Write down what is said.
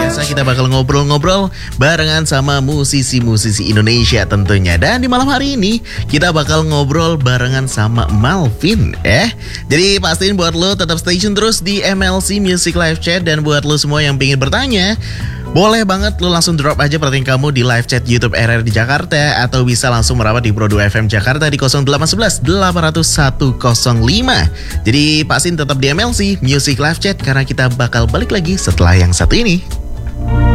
biasa kita bakal ngobrol-ngobrol barengan sama musisi-musisi Indonesia tentunya. Dan di malam hari ini kita bakal ngobrol barengan sama Malvin Jadi pastiin buat lo tetap stay tune terus di MLC Music Live Chat. Dan buat lo semua yang pengen bertanya, boleh banget lo langsung drop aja pertanyaan kamu di live chat YouTube RRI Jakarta, atau bisa langsung merapat di Pro 2 FM Jakarta di 0811 800 105. Jadi pastiin tetap di MLC Music Live Chat karena kita bakal balik lagi setelah yang satu ini.